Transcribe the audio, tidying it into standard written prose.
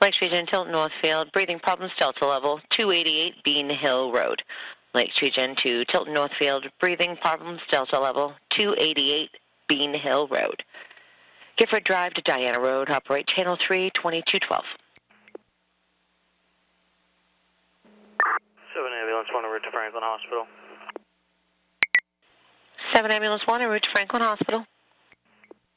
Lake Street Inn, Tilton Northfield, breathing problems, Delta level, 288 Bean Hill Road. Lake Street Inn to Tilton Northfield, breathing problems, Delta level, 288 Bean Hill Road. Gifford Drive to Diana Road, operate channel 3, 2212. 7 Ambulance 1 en route to Franklin Hospital. 7 Ambulance 1 en route to Franklin Hospital.